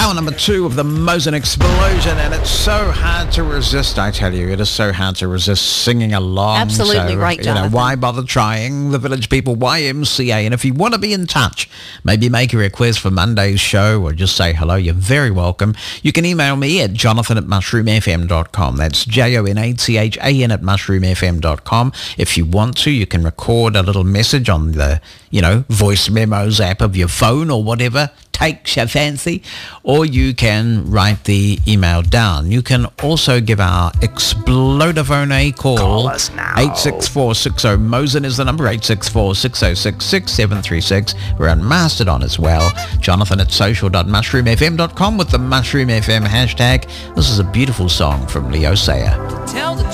Hour number 2 of the Mosen Explosion, and it's so hard to resist, I tell you. It is so hard to resist singing along. Absolutely so, right, Jonathan. Why bother trying? The Village People, YMCA. And if you want to be in touch, maybe make a request for Monday's show or just say hello, you're very welcome. You can email me at jonathan@mushroomfm.com. That's JONATHAN at mushroomfm.com. If you want to, you can record a little message on the, voice memos app of your phone or whatever takes your fancy, or you can write the email down. You can also give our Explodaphone a call. Call us now. 86460. Mosen is the number, 864-606-6736. We're on Mastodon as well. Jonathan at social.mushroomfm.com with the Mushroom FM hashtag. This is a beautiful song from Leo Sayer. Tell the